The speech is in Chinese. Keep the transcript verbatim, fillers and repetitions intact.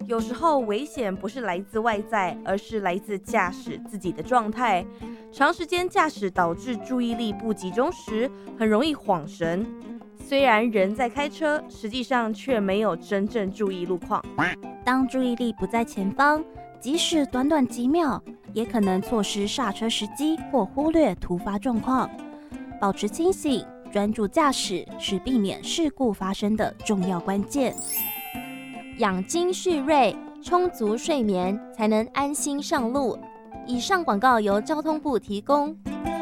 有时候危险不是来自外在，而是来自驾驶自己的状态。长时间驾驶导致注意力不集中时，很容易晃神。虽然人在开车，实际上却没有真正注意路况。 当注意力不在前方，即使短短几秒，也可能错失刹车时机或忽略突发状况。保持清醒，专注驾驶是避免事故发生的重要关键。 养精蓄锐，充足睡眠才能安心上路。以上广告由交通部提供。